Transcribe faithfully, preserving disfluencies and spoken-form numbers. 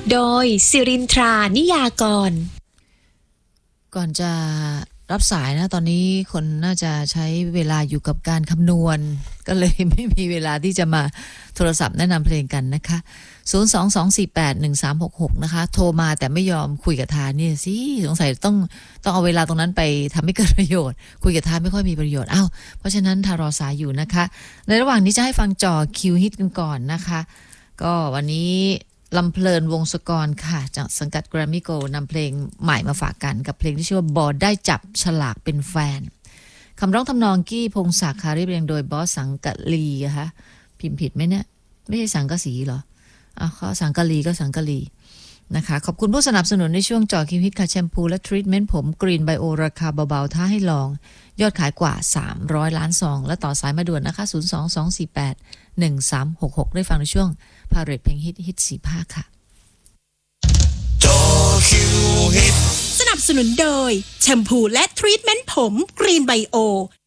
โดยสิรินทรานิยากรก่อนจะรับสายนะตอนนี้คนน่าจะใช้เวลาอยู่กับการคำนวณก็เลยไม่มีเวลาที่จะมาโทรศัพท์แนะนำเพลงกันนะคะศูนย์ สอง สอง สี่ แปด หนึ่ง สาม หก หกนะคะโทรมาแต่ไม่ยอมคุยกับทานนี่สิสงสัยต้องต้องเอาเวลาตรงนั้นไปทำให้เกิดประโยชน์คุยกับทานไม่ค่อยมีประโยชน์อ้าวเพราะฉะนั้นทารอสายอยู่นะคะในระหว่างนี้จะให้ฟังจ่อคิวฮิตกันก่อนนะคะก็วันนี้ลำเพลินวงศกรค่ะจากสังกัด Grammy Gold นำเพลงใหม่มาฝากกันกับเพลงที่ชื่อว่าบอได้จับฉลากเป็นแฟนคำร้องทำนองกี้พงศักดิ์ค่ะเรียบเรียงโดยบอสสังกะลีนะคะพิมพ์ผิดไหมเนี่ยไม่ใช่สังกะสีเหรออ่ะเขาสังกะลีก็สังกะลีนะคะขอบคุณผู้สนับสนุนในช่วงจ่อคิวฮิตค่ะแชมพูและทรีทเมนต์ผมกรีนไบโอราคาเบาๆท้าให้ลองยอดขายกว่าสามร้อยล้านซองและต่อสายมาด่วนนะคะศูนย์ สอง สอง สี่ แปด หนึ่ง สาม หก หกได้ฟังในช่วงพาเรทเพลงฮิตฮิตสี่ภาคค่ะสนับสนุนโดยแชมพูและทรีทเมนต์ผมกรีนไบโอ